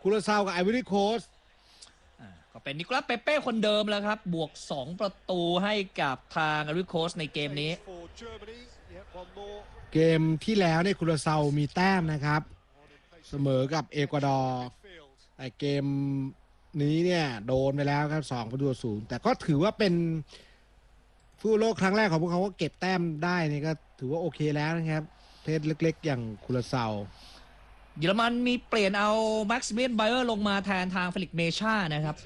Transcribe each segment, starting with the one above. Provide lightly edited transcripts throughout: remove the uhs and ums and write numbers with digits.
คูราซาวกับไอวอรี่โคสต์ก็เป็นนิโคลัสเปเป้คนเดิมแล้วครับบวก2ประตูให้กับทางไอวอรี่โคสต์ในเกมนี้เกมที่แล้วเนี่ยคูราซาวมีแต้มนะครับเสมอกับเอกวาดอร์แต่เกมนี้เนี่ยโดนไปแล้วครับ2-0แต่ก็ถือว่าเป็นฟุตบอลโลกครั้งแรกของพวกเขาก็เก็บแต้มได้นี่ก็ถือว่าโอเคแล้วนะครับประเทศเล็กๆอย่างคูราซาวเยอรมันมีเปลี่ยนเอาแม็กซิเมียนไบเออร์ลงมาแทนทางเฟลิกเมชานะครับ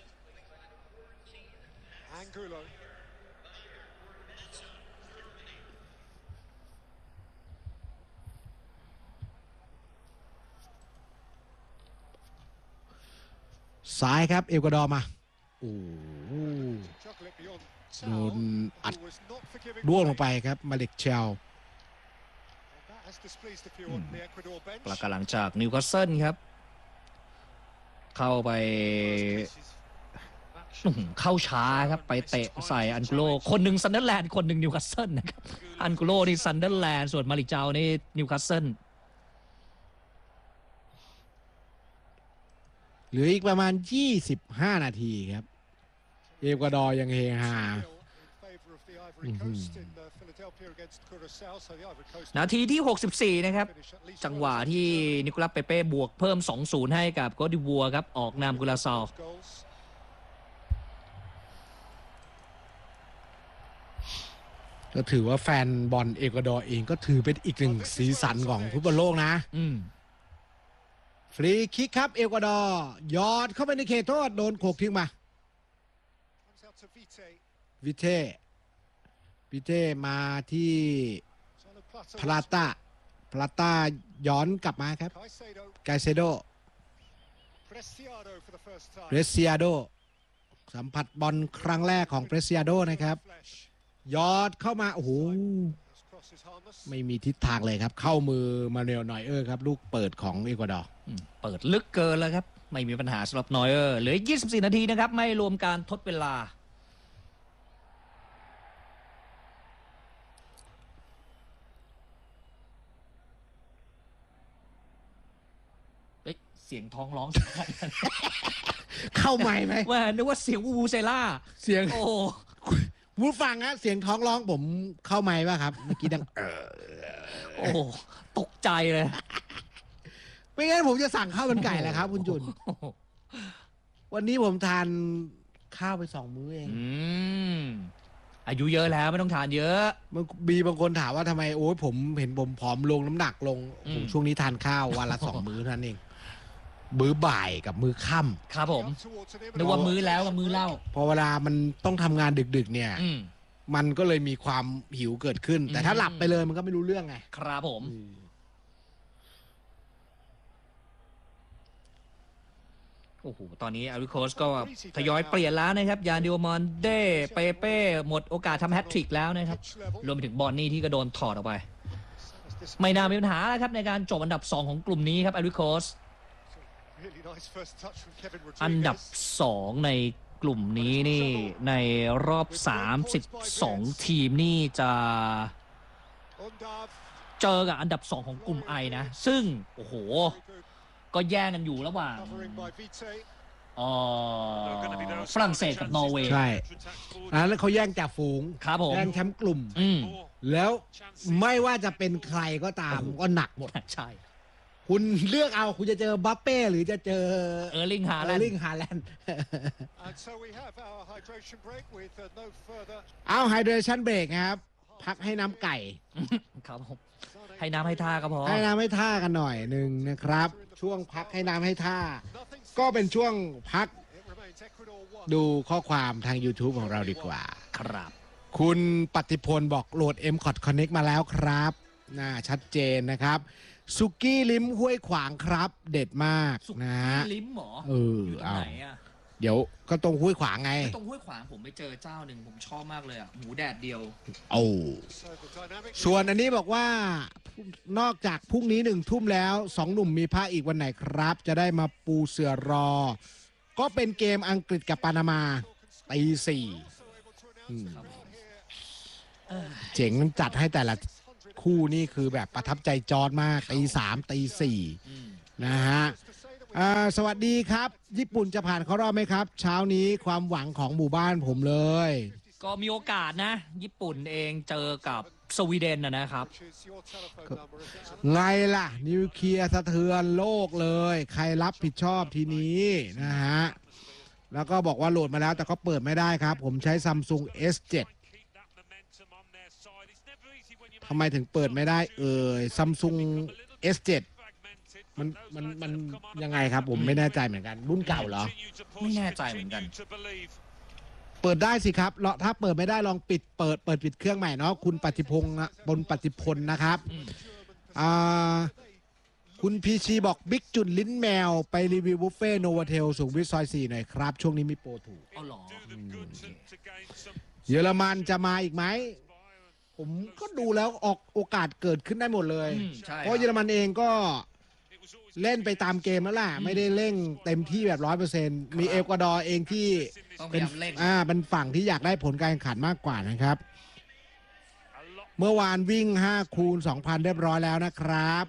ซ้ายครับเอกวาดอร์มาโอ้โดนอัดร่วงลงไปครับมาเล็กเชลประกาศหลังจากนิวคาสเซิลครับเข้าไปเข้าช้าครับไปเตะใส่อันกุโลคนหนึ่งซันเดอร์แลนด์คนหนึ่งนิวคาสเซิลนะครับอันกุโลนี่ซันเดอร์แลนด์ส่วนมาริเจ้านี่นิวคาสเซิลเหลืออีกประมาณ25นาทีครับเอกวาดอร์ยังเฮฮานาทีที่64นะครับจังหวะที่นิโคลัสเปเป้บวกเพิ่ม 2-0 ให้กับโกดิวัวครับออกนำกุลาซาวก็ถือว่าแฟนบอลเอกวาดอร์เองก็ถือเป็นอีกหนึ่งสีสันของฟุตบอลโลกนะฟรีคิกครับเอกวาดอร์ยอดเข้าไปในเขตโทษโดนโขกทิ้งมาวิเท่มาที่พลาต้าย้อนกลับมาครับไกเซโดเรซิอาโดสัมผัสบอลครั้งแรกของเรซิอาโดนะครับยอดเข้ามาโอ้โหไม่มีทิศทางเลยครับเข้ามือมาเนลนอยเออร์ครับลูกเปิดของเอกวาดอร์เปิดลึกเกินแล้วครับไม่มีปัญหาสำหรับนอยเออร์เหลือ24นาทีนะครับไม่รวมการทดเวลาเสียงท้องร้องเข้าใหม่ไหมว่านึกว่าเสียงวูเซล่าเสียงโอ้ผู้ฟังฮะเสียงท้องร้องผมเข้าไหมป่ะครับเมื่อกี้ดังโอ้ตกใจเลยไม่งั้นผมจะสั่งข้าวมันไก่แหละครับคุณจุนวันนี้ผมทานข้าวไป2 มื้อเองอายุเยอะแล้วไม่ต้องทานเยอะมีบางคนถามว่าทำไมโอ้ยผมเห็นผมผอมลงน้ำหนักลงผมช่วงนี้ทานข้าววันละ2 มื้อนั่นเองมื้อบ่ายกับมื้อค่ำครับผมนึกว่ามื้อแล้วกับมื้อเล่าพอเวลามันต้องทำงานดึกๆเนี่ยมันก็เลยมีความหิวเกิดขึ้นแต่ถ้าหลับไปเลยมันก็ไม่รู้เรื่องไงครับผมโอ้โหตอนนี้อาริโคสก็ทยอยเปลี่ยนแล้วนะครับยานดิโอมอนเด้เปเป้หมดโอกาสทำแฮตทริกแล้วนะครับรวมไปถึงบอนนี่ที่ก็โดนถอดออกไปไม่น่ามีปัญหาแล้วครับในการจบอันดับ2ของกลุ่มนี้ครับอาริโคสอันดับ2ในกลุ่มนี้นี่ในรอบ32ทีมนี่จะเจอกับอันดับ2ของกลุ่ม I นะซึ่งโอ้โหก็แย่งกันอยู่ระหว่างฝรั่งเศสกับนอร์เวย์ใช่แล้วเขาแย่งจากฝูงครับผมแย่งแชมป์กลุ่มแล้วไม่ว่าจะเป็นใครก็ตามก็หนักหมดใช่คุณเลือกเอาคุณจะเจอบัปเป้หรือจะเจอเออร์ลิงฮาแลนด์เอาไฮเดรชั่นเบรกครับพักให้น้ำไก่ครับผมให้น้ำให้ท่าก็พอให้น้ำให้ท่ากันหน่อยหนึ่งนะครับช่วงพักให้น้ำให้ท่าก็เป็นช่วงพักดูข้อความทาง YouTube ของเราดีกว่าครับคุณปฏิพลบอกโหลด M-Cot Connect มาแล้วครับน่าชัดเจนนะครับสุกี้ลิ้มห้วยขวางครับเด็ดมากนะสุกี้ลิ้มหรออยู่ตรงไหนอ่ะเดี๋ยวก็ตรงห้วยขวางไงตรงห้วยขวางผมไปเจอเจ้าหนึ่งผมชอบมากเลยอ่ะหมูแดดเดียวโอ้ส่วนอันนี้บอกว่านอกจากพรุ่งนี้1 ทุ่มแล้ว2 หนุ่มมีพระอีกวันไหนครับจะได้มาปูเสือรอก็เป็นเกมอังกฤษกับปานามาตี 4เจ๋งจัดให้แต่ละคู่นี่คือแบบประทับใจจอร์จมากตี 3ตี 4นะฮะสวัสดีครับญี่ปุ่นจะผ่านเข้ารอบไหมครับเช้านี้ความหวังของหมู่บ้านผมเลยก็มีโอกาสนะ ญี่ปุ่นเองเจอกับสวีเดนนะครับไงล่ะนิวเคลียร์สะเทือนโลกเลยใครรับผิดชอบทีนี้นะฮะแล้วก็บอกว่าโหลดมาแล้วแต่ก็เปิดไม่ได้ครับผมใช้ Samsung S7 ทำไมถึงเปิดไม่ได้Samsung S7 มันยังไงครับผมไม่แน่ใจเหมือนกันรุ่นเก่าเหรอไม่แน่ใจเหมือนกันเปิดได้สิครับถ้าเปิดไม่ได้ลองปิดเครื่องใหม่เนาะคุณปฏิพงษ์บนปฏิพลนะครับคุณพีชีบอกบิ๊กจุนลิ้นแมวไปรีวิวบุฟเฟ่โนวาเทลสุขุมวิทซอย4หน่อยครับช่วงนี้มีโปรถูกอ๋อเหรอเยอรมันจะมาอีกไหมผมก็ดูแล้วออกโอกาสเกิดขึ้นได้หมดเลยใช่เพราะเยอรมันเองก็เล่นไปตามเกมแล้วล่ะไม่ได้เร่งเต็มที่แบบ 100%มีเอกวาดอร์เองที่ต้องพเป็ยาน ยามเร่งเป็นฝั่งที่อยากได้ผลการแข่งขันมากกว่านะครับ เมื่อวานวิ่ง5 คูณ 2,000 เรียบร้อยแล้วนะครับ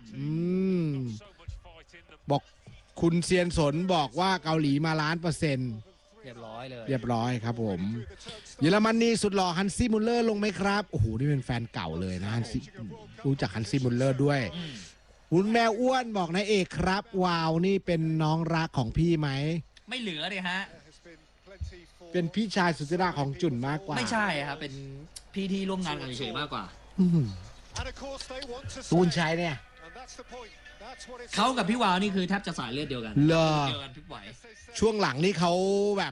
บอกคุณเซียนสนบอกว่าเกาหลีมา1,000,000% เรียบร้อยเลยเรียบร้อยครับผมเยอรมนีสุดหล่อฮันซี่มุลเลอร์ลงไหมครับโอ้โหนี่เป็นแฟนเก่าเลยนะฮันซี่รู้จักฮันซี่มุลเลอร์ด้วยคุณแมวอ้วนบอกนายเอกครับวาวนี่เป็นน้องรักของพี่ไหมไม่เหลือเลยฮะเป็นพี่ชายสุดที่รักของจุนมากกว่าไม่ใช่ครับเป็นพี่ที่ร่วมงานกันเฉยๆมากกว่าตูนชัยเนี่ยเขากับพี่วาวนี่คือแทบจะสายเลือดเดียวกันเหรอเดียวกันทุกวัยช่วงหลังนี่เขาแบบ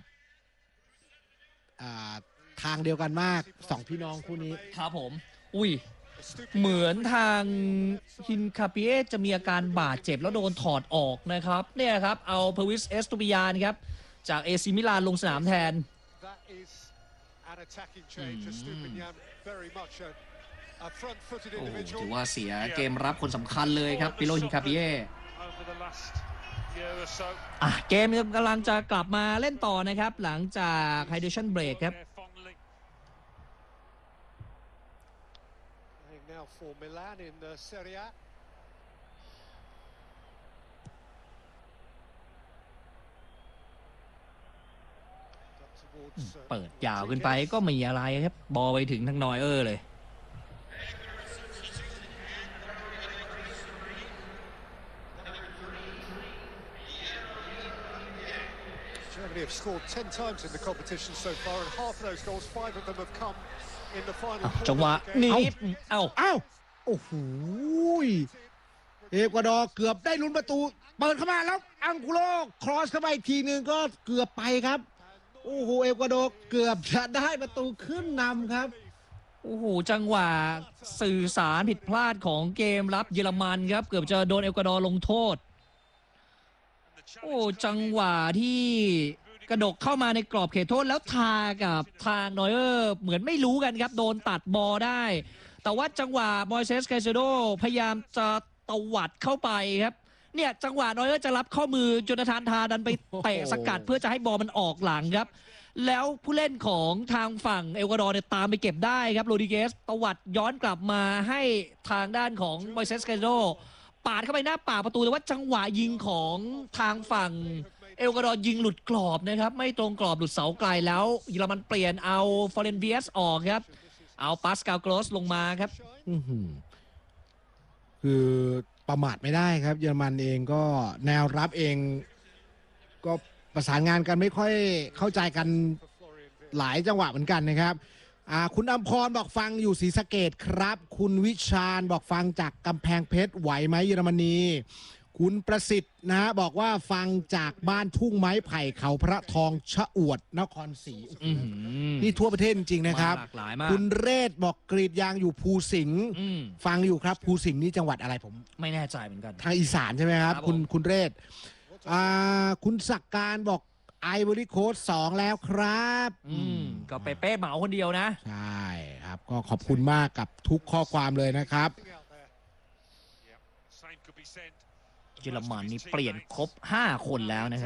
ทางเดียวกันมากสองพี่น้องคู่นี้ครับผม อุ้ย เหมือนทางฮินคาเปียจะมีอาการบาดเจ็บแล้วโดนถอดออกนะครับ เนี่ยครับ เอาเพวิสเอสตูปิยานครับ จากเอซิมิลานลงสนามแทน โอ้ถือว่าเสียเกมรับคนสำคัญเลยครับปิโลฮินคาเปียเกมกำลังจะกลับมาเล่นต่อนะครับ หลังจากไฮเดชั่นเบรกครับ เปิดยาวขึ้นไปก็ไม่มีอะไรครับ บอลไปถึงทางนอยเออร์เลย Germany have scored 10 times in the competition so far, and half of those goals, 5 of them have come in the final. จังหวะนี้เอ้าโอ้โหเอกวาดอร์เกือบได้ลุ้นประตูเปิดเข้ามาแล้วอังคุโลครอสเข้าไปอีกทีนึงก็เกือบไปครับโอ้โหเอกวาดอร์เกือบจะได้ประตูขึ้นนำครับโอ้โห จังหวะสื่อสารผิดพลาดของเกมรับเยอรมันครับ เกือบจะโดนเอกวาดอร์ลงโทษ โอ้จังหวะที่กระดกเข้ามาในกรอบเขตโทษแล้วทากับทางนอยเออร์เหมือนไม่รู้กันครับ โดนตัดบอลได้ แต่ว่าจังหวะมอยเซสไคเซโดพยายามจะตวัดเข้าไปครับเนี่ยจังหวะนอยเออร์จะรับข้อมือโจนาธานทาดันไปเตะสกัดเพื่อจะให้บอลมันออกหลังครับ แล้วผู้เล่นของทางฝั่งเอกวาดอร์เนี่ยตามไปเก็บได้ครับโรดิเกสตวัดย้อนกลับมาให้ทางด้านของมอยเซสไคเซโดปาดเข้าไปหน้าปากประตูแต่ว่าจังหวะยิงของทางฝั่งเอกวาดอร์ยิงหลุดกรอบนะครับไม่ตรงกรอบหลุดเสาไกลแล้วเยอรมันเปลี่ยนเอาฟอเรนเบียสออกครับเอาปาสกาลโกรสลงมาครับคือประมาทไม่ได้ครับเยอรมันเองก็แนวรับเองก็ประสานงานกันไม่ค่อยเข้าใจกันหลายจังหวะเหมือนกันนะครับคุณอำพรบอกฟังอยู่ศรีสะเกษครับคุณวิชาญบอกฟังจากกำแพงเพชรไหวไหมเยอรมนีคุณประสิทธิ์นะฮะบอกว่าฟังจากบ้านทุ่งไม้ไผ่เขาพระทองชะอวดนครศรีนี่ทั่วประเทศจริงๆนะครับหลากหลายมากคุณเรศบอกกรีดยางอยู่ภูสิงห์ฟังอยู่ครับภูสิงห์นี่จังหวัดอะไรผมไม่แน่ใจเหมือนกันทางอีสานใช่ไหมครับครับคุณเรศคุณศักการบอกไอวอรี่โค้ด2แล้วครับก็เป๊ะเหมาคนเดียวนะใช่ครับก็ขอบคุณมากกับทุกข้อความเลยนะครับเยอรมันนี่เปลี่ยนครบ5คนแล้วนะครับ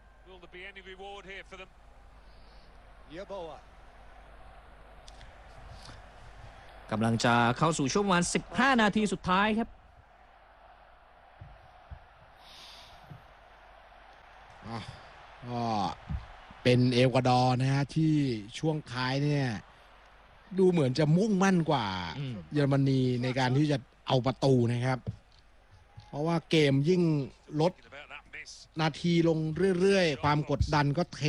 กำลังจะเข้าสู่ช่วงวัน15 นาทีสุดท้ายครับอ๋อก็เป็นเอกวาดอร์นะฮะที่ช่วงท้ายเนี่ยดูเหมือนจะมุ่งมั่นกว่าอืมเยอรมนีในการที่จะเอาประตูนะครับ เพราะว่าเกมยิ่งลดนาทีลงเรื่อยๆ ความกดดันก็เท